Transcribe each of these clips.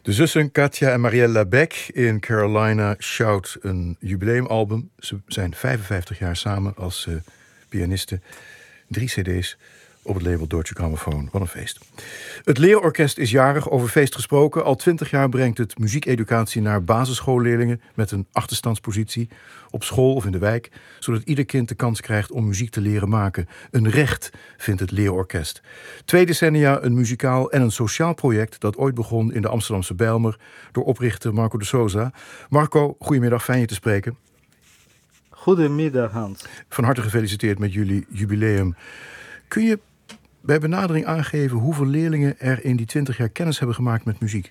De zussen Katja en Mariella Beck in Carolina Shout een jubileumalbum. Ze zijn 55 jaar samen als pianisten. 3 cd's op het label Deutsche Grammophon. Wat een feest. Het leerorkest is jarig, over feest gesproken. Al 20 jaar brengt het muziekeducatie naar basisschoolleerlingen met een achterstandspositie op school of in de wijk, zodat ieder kind de kans krijgt om muziek te leren maken. Een recht, vindt het leerorkest. 2 decennia een muzikaal en een sociaal project dat ooit begon in de Amsterdamse Bijlmer door oprichter Marco de Souza. Marco, goedemiddag, fijn je te spreken. Goedemiddag, Hans. Van harte gefeliciteerd met jullie jubileum. Kun je bij benadering aangeven hoeveel leerlingen er in die 20 jaar kennis hebben gemaakt met muziek?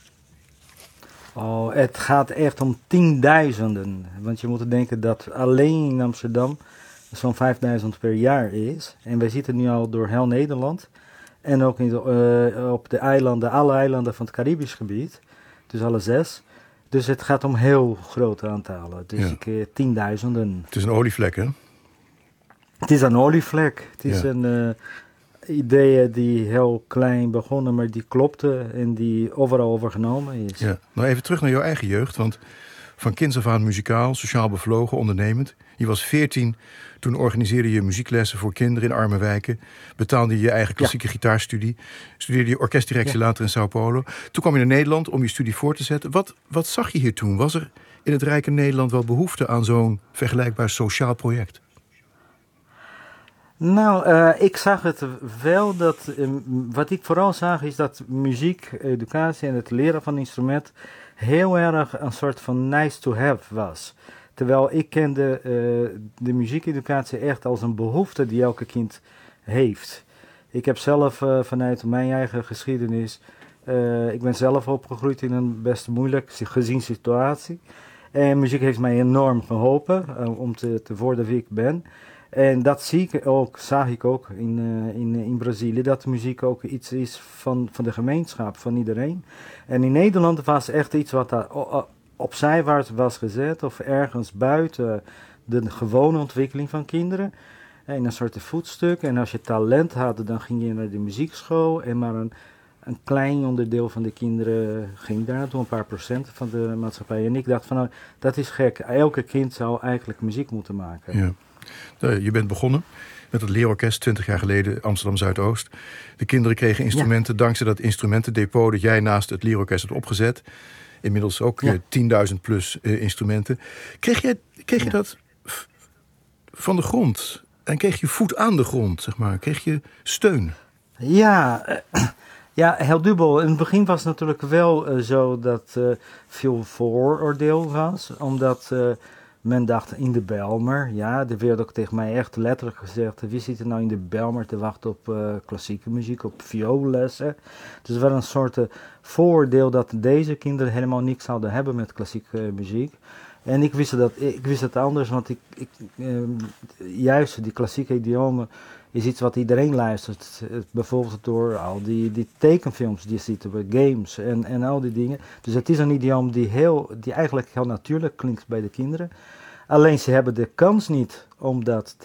Oh, het gaat echt om tienduizenden. Want je moet denken dat alleen in Amsterdam zo'n 5000 per jaar is. En wij zitten nu al door heel Nederland. En ook op de eilanden, alle eilanden van het Caribisch gebied. Dus alle 6. Dus het gaat om heel grote aantallen. Dus tienduizenden. Het is een olievlek, hè? Het is een olievlek. Het is een idee die heel klein begonnen, maar die klopte en die overal overgenomen is. Ja. Nou, even terug naar jouw eigen jeugd, want van kinds af aan muzikaal, sociaal bevlogen, ondernemend. Je was 14, toen organiseerde je muzieklessen voor kinderen in arme wijken. Betaalde je eigen klassieke gitaarstudie. Studeerde je orkestdirectie later in Sao Paulo. Toen kwam je naar Nederland om je studie voor te zetten. Wat zag je hier toen? Was er in het rijke Nederland wel behoefte aan zo'n vergelijkbaar sociaal project? Nou, ik zag het wel wat ik vooral zag is dat muziek, educatie en het leren van instrument heel erg een soort van nice to have was. Terwijl ik kende de muziekeducatie echt als een behoefte die elke kind heeft. Ik heb zelf vanuit mijn eigen geschiedenis, ik ben zelf opgegroeid in een best moeilijk gezien situatie. En muziek heeft mij enorm geholpen om te worden wie ik ben. En dat zag ik ook in Brazilië, dat muziek ook iets is van de gemeenschap, van iedereen. En in Nederland was echt iets wat daar opzij was gezet of ergens buiten de gewone ontwikkeling van kinderen. In een soort voetstuk. En als je talent had, dan ging je naar de muziekschool en maar een klein onderdeel van de kinderen ging daar naartoe, een paar procent van de maatschappij. En ik dacht van, nou, dat is gek. Elke kind zou eigenlijk muziek moeten maken. Ja. Je bent begonnen met het leerorkest 20 jaar geleden, Amsterdam Zuidoost. De kinderen kregen instrumenten dankzij dat instrumentendepot dat jij naast het leerorkest hebt opgezet. Inmiddels ook 10.000 plus instrumenten. Kreeg je dat van de grond? En kreeg je voet aan de grond, zeg maar? Kreeg je steun? Ja, heel dubbel. In het begin was het natuurlijk wel zo dat veel vooroordeel was. Omdat men dacht in de Bijlmer, er werd ook tegen mij echt letterlijk gezegd, wie zit er nou in de Bijlmer te wachten op klassieke muziek, op vioollessen. Dus er was een soort vooroordeel dat deze kinderen helemaal niks zouden hebben met klassieke muziek. En ik wist het anders, want juist die klassieke idiomen is iets wat iedereen luistert. Bijvoorbeeld door al die tekenfilms die je ziet, games en al die dingen. Dus het is een idioom die eigenlijk heel natuurlijk klinkt bij de kinderen. Alleen ze hebben de kans niet om dat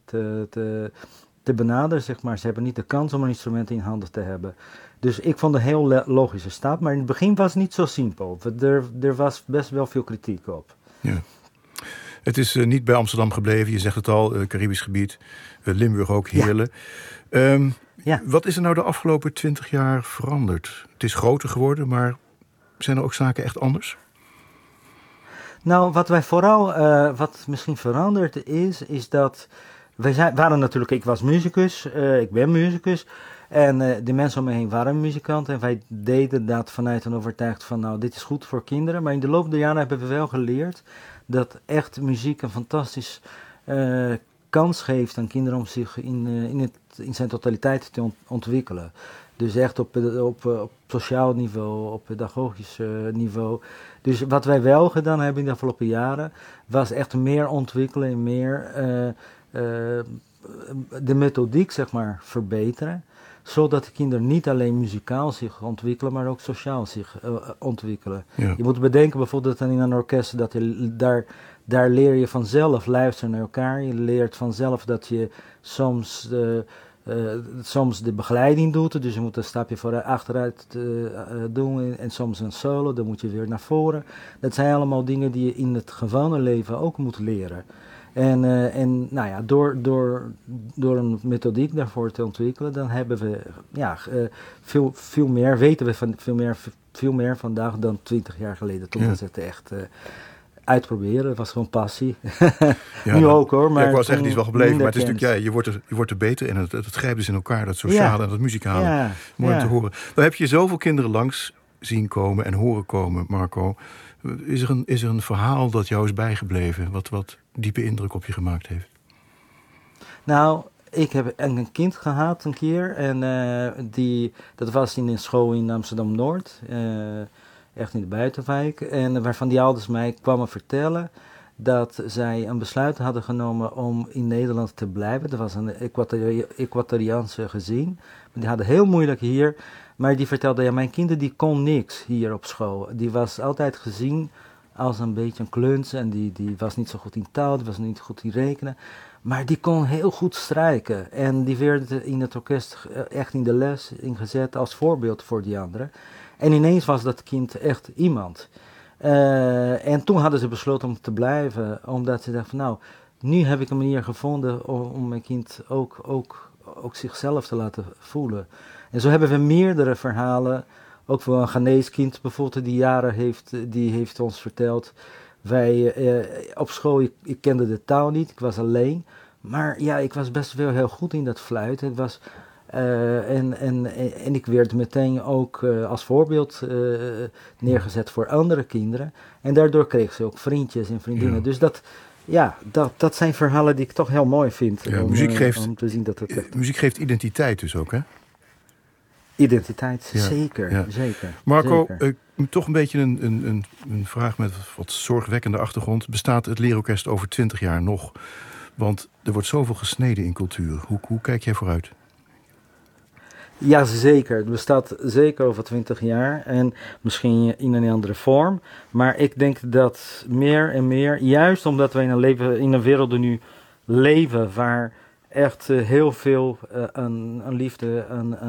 te benaderen, zeg maar. Ze hebben niet de kans om een instrument in handen te hebben. Dus ik vond het een heel logische stap. Maar in het begin was het niet zo simpel. Er was best wel veel kritiek op. Ja. Het is niet bij Amsterdam gebleven. Je zegt het al, Caribisch gebied, Limburg ook, Heerlen. Wat is er nou de afgelopen 20 jaar veranderd? Het is groter geworden, maar zijn er ook zaken echt anders? Nou, wat misschien veranderd is dat ik was muzikus, ik ben muzikus. En de mensen om me heen waren muzikanten. En wij deden dat vanuit een overtuigd van, nou, dit is goed voor kinderen. Maar in de loop der jaren hebben we wel geleerd dat echt muziek een fantastisch kans geeft aan kinderen om zich in zijn totaliteit te ontwikkelen. Dus echt op sociaal niveau, op pedagogisch niveau. Dus wat wij wel gedaan hebben in de afgelopen jaren, was echt meer ontwikkelen en meer de methodiek, zeg maar, verbeteren. Zodat de kinderen niet alleen muzikaal zich ontwikkelen, maar ook sociaal zich ontwikkelen. Ja. Je moet bedenken bijvoorbeeld in een orkest dat daar leer je vanzelf luisteren naar elkaar. Je leert vanzelf dat je soms soms de begeleiding doet. Dus je moet een stapje achteruit doen en soms een solo. Dan moet je weer naar voren. Dat zijn allemaal dingen die je in het gewone leven ook moet leren. En nou ja, door een methodiek daarvoor te ontwikkelen, dan hebben we veel meer, weten we van veel meer vandaag dan 20 jaar geleden. Toen was het echt uitproberen, dat was gewoon passie. Nu ook hoor. Maar ik was echt iets wel gebleven, maar het is natuurlijk, je wordt er beter in. Het grijpt dus in elkaar, dat sociale en dat muzikale. Ja. Mooi om te horen. Dan heb je zoveel kinderen langs zien komen en horen komen, Marco. Is er een verhaal dat jou is bijgebleven, wat diepe indruk op je gemaakt heeft? Nou, ik heb een kind gehad een keer en dat was in een school in Amsterdam-Noord, echt in de buitenwijk. En waarvan die ouders mij kwamen vertellen dat zij een besluit hadden genomen om in Nederland te blijven. Dat was een Ecuadoriaanse gezin, maar die hadden heel moeilijk hier. Maar die vertelde, ja, mijn kinderen die kon niks hier op school. Die was altijd gezien als een beetje een kluns en die was niet zo goed in taal, die was niet goed in rekenen. Maar die kon heel goed strijken en die werd in het orkest echt in de les ingezet als voorbeeld voor die anderen. En ineens was dat kind echt iemand. En toen hadden ze besloten om te blijven, omdat ze dachten van nou, nu heb ik een manier gevonden om mijn kind ook zichzelf te laten voelen. En zo hebben we meerdere verhalen, ook voor een Ghanese kind bijvoorbeeld die jaren heeft, die heeft ons verteld. Wij op school, ik kende de taal niet, ik was alleen, maar ja, ik was best wel heel goed in dat fluiten. Het was, en ik werd meteen ook als voorbeeld neergezet voor andere kinderen. En daardoor kreeg ze ook vriendjes en vriendinnen. Ja. Dus dat zijn verhalen die ik toch heel mooi vind. Ja, om te zien dat het muziek geeft identiteit dus ook, hè? Identiteit, ja. Zeker. Marco, toch een beetje een vraag met wat zorgwekkende achtergrond. Bestaat het leerorkest over 20 jaar nog? Want er wordt zoveel gesneden in cultuur. Hoe kijk jij vooruit? Ja, zeker. Het bestaat zeker over 20 jaar en misschien in een andere vorm. Maar ik denk dat meer en meer, juist omdat we in een wereld nu leven waar echt heel veel aan liefde,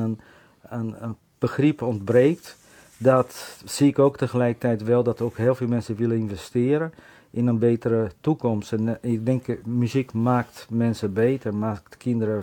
aan begrip ontbreekt, dat zie ik ook tegelijkertijd wel dat ook heel veel mensen willen investeren in een betere toekomst. En ik denk, muziek maakt mensen beter, maakt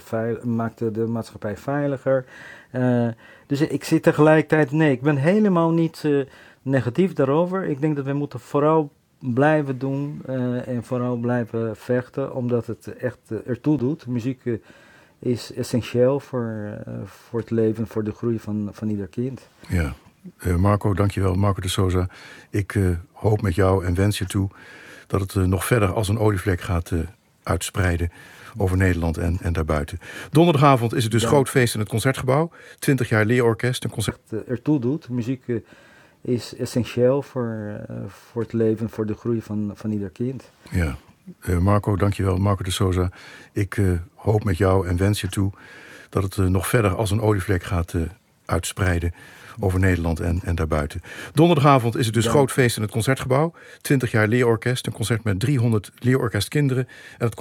de maatschappij veiliger. Dus ik zie tegelijkertijd, ik ben helemaal niet negatief daarover. Ik denk dat we moeten vooral blijven doen en vooral blijven vechten, omdat het echt ertoe doet. Muziek is essentieel voor het leven, voor de groei van ieder kind. Ja, Marco, dankjewel. Marco de Souza. Ik hoop met jou en wens je toe dat het nog verder als een olievlek gaat uitspreiden over Nederland en daarbuiten. Donderdagavond is het dus groot feest in het Concertgebouw. 20 jaar leerorkest. Een concert ertoe doet. Muziek is essentieel voor het leven, voor de groei van ieder kind. Ja. Marco, dankjewel. Marco de Souza. Ik hoop met jou en wens je toe dat het nog verder als een olievlek gaat uitspreiden over Nederland en daarbuiten. Donderdagavond is het dus groot feest in het Concertgebouw. 20 jaar leerorkest. Een concert met 300 leerorkestkinderen. En het